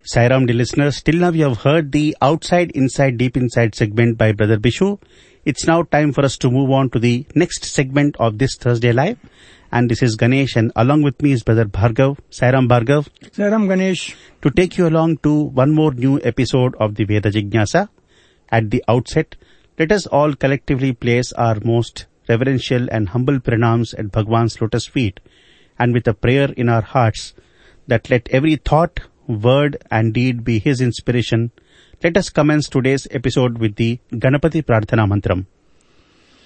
Sairam, dear listeners, till now you have heard the outside, inside, deep inside segment by Brother Bishu. It's now time for us to move on to the next segment of this Thursday Live. And this is Ganesh, and along with me is Brother Bhargav. Sairam Bhargav. Sairam Ganesh. To take you along to one more new episode of the Veda Jignasa. At the outset, let us all collectively place our most reverential and humble pranams at Bhagwan's lotus feet, and with a prayer in our hearts that let every thought, word and deed be His inspiration, let us commence today's episode with the Ganapati Prarthana Mantram.